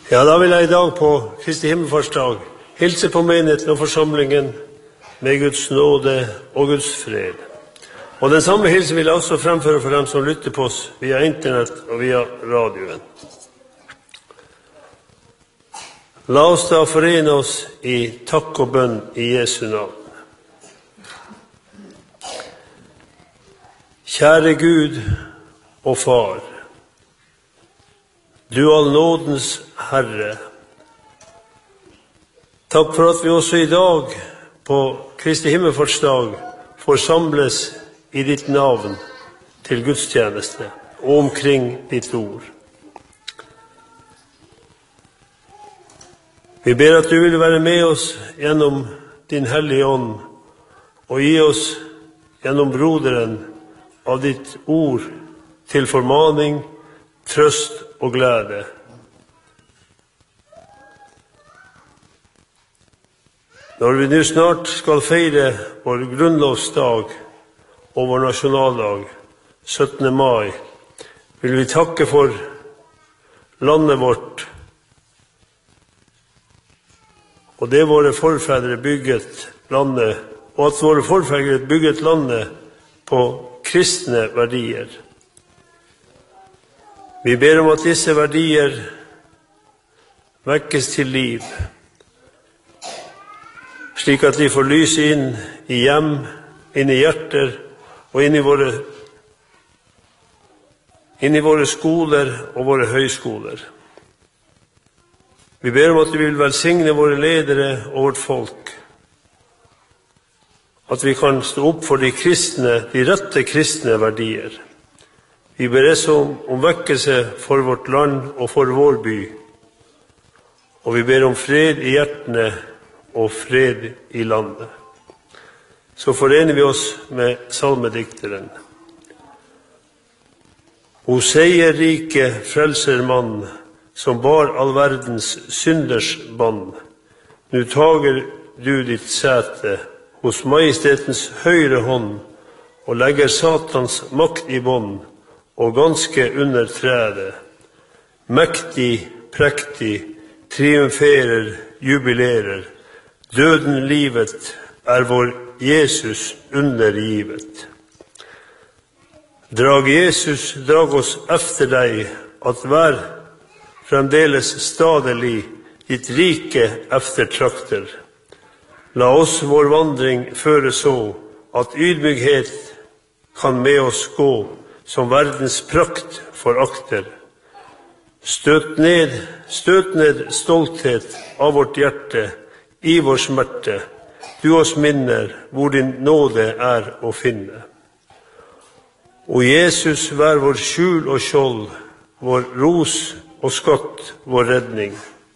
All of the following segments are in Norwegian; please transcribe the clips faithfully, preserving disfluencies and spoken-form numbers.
Ja, da vil jeg i dag på Kristi himmelfartsdag hilse på menigheten og forsamlingen med Guds nåde og Guds fred. Og den samme hilsen vil jeg også fremføre for dem som lytter på oss via internett og via radioen. La oss da forene oss i takk og bønn i Jesu navn. Kjære Gud og Far, du allnådens Herre, takk for at vi også i dag på Kristi himmelfartsdag får samles i ditt navn til gudstjeneste og omkring ditt ord. Vi ber at du vil være med oss gjennom din hellige ånd og gi oss gjennom broderen av ditt ord til formaning, trøst og glede. Når vi nå snart skal feire vår grunnlovsdag og vår nasjonaldag, syttende mai, vil vi takke for landet vårt, og det våre forfedre bygget landet, og at våre forfedre bygget landet på kristne verdier. Vi ber om at disse verdier vekkes til liv, slik at de får lyse inn i hjem, inn i hjerter og inn i våre, inn i våre skoler og våre høyskoler. Vi ber om at du vil velsigne våre ledere og vårt folk, at vi kan stå opp for de kristne, de rette kristne verdier. Vi ber også om, om vekkelse for vårt land og for vår by, og vi ber om fred i hjertene og fred i landet. Så forener vi oss med salmedikteren. O seierrike frelsermann, som bar all verdens synders bann, nu tager du ditt sæte hos majestetens høyre hånd, og legger Satans makt i bånd, og ganske under trædet. Mektig, prektig, triumferer, jubilerer. Døden livet er vår Jesus undergivet. Drag Jesus, drag oss efter deg, at hver fremdeles stadelig ditt rike eftertrakter. La oss vår vandring føre så, at ydmykhet kan med oss gå, som verdens prakt forakter. Støt ned, støt ned stolthet av vårt hjerte, i vår smerte. Du oss minner hvor din nåde er å finne. O Jesus, vær vår skjul og skjold, vår ros og skatt, vår redning.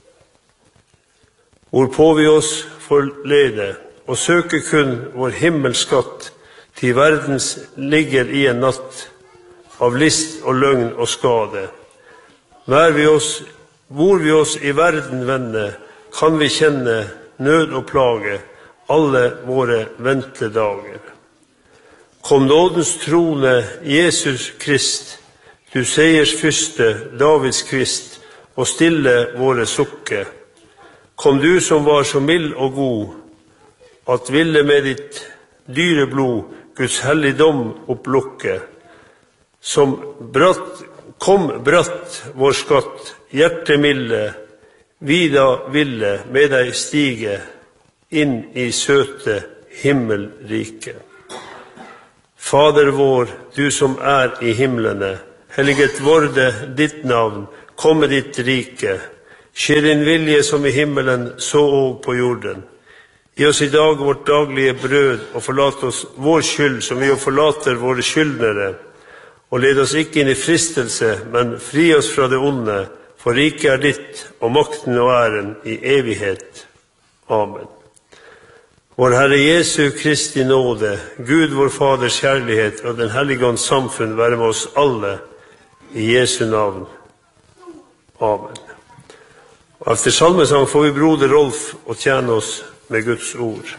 Hvorpå vi oss forlede, og søke kun vår himmelskatt, til verdens ligger i en natt, av list og løgn og skade. Vær vi oss, hvor vi oss i verden vende, kan vi kjenne nød og plage alle våre ventedager. Kom nådens trone, Jesus Krist, du seiers fyrste, Davids kvist, og stille våre sukke. Kom du som var så mild og god, at ville med ditt dyre blod Guds helligdom opplukke. Som bratt, kom bratt vår skatt, hjertemilde, vi da ville med deg stige inn i søte himmelrike. Fader vår, du som er i himlene, helliget vorde ditt navn, komme ditt rike. Skje din vilje som i himmelen, så og på jorden. Gi oss i dag vårt daglige brød, og forlat oss vår skyld, som vi jo forlater våre skyldnere. Og led oss ikke inn i fristelse, men fri oss fra det onde, for riket er ditt, og makten og æren i evighet. Amen. Vår Herre Jesu Kristi nåde, Gud vår Faders kjærlighet og den hellige ånds samfunn være med oss alle, i Jesu navn. Amen. Og efter salmesang får vi broder Rolf og tjene oss med Guds ord.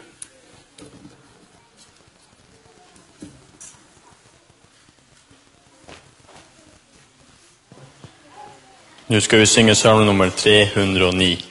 Nu ska vi synge salm nummer tre hundre og ni.